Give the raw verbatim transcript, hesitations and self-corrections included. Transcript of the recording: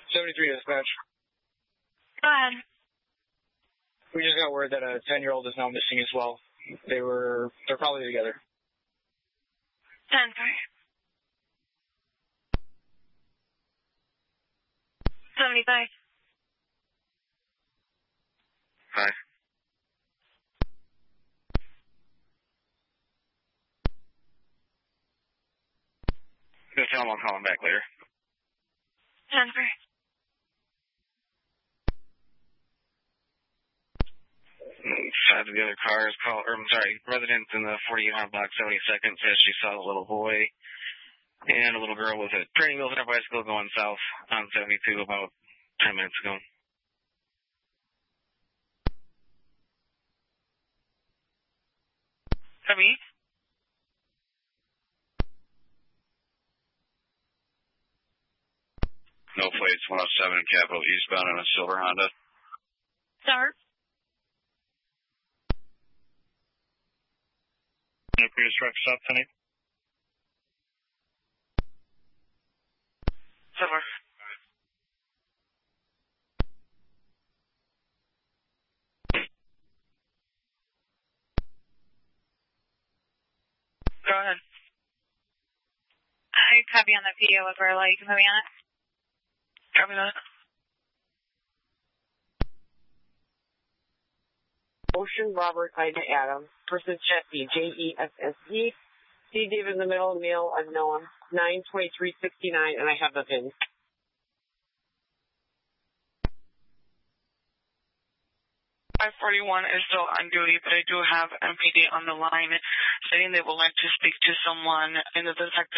seventy-three dispatch. Go ahead. We just got word that a ten-year-old is now missing as well. They were, they're probably together. ten three. seventy-five. Hi. Go tell him I'll call him back later. ten three. Five of the other cars call, or I'm sorry, residents in the forty-eight hundred block, seventy-second, says she saw a little boy and a little girl with a training wheels on her bicycle going south on seventy-two about ten minutes ago. Heavy. No plates, one oh seven in Capitol eastbound on a silver Honda. Start. No previous truck stop tonight. Silver. Go ahead. I copy on the P O with Verla. You can put me on it? Copy that. Ocean Robert Ida Adams versus Jesse, J E S S E, C David in the middle, male unknown, nine twenty-three sixty-nine, and I have the pins. five forty-one is still on duty, but I do have M P D on the line stating they would like to speak to someone in the detective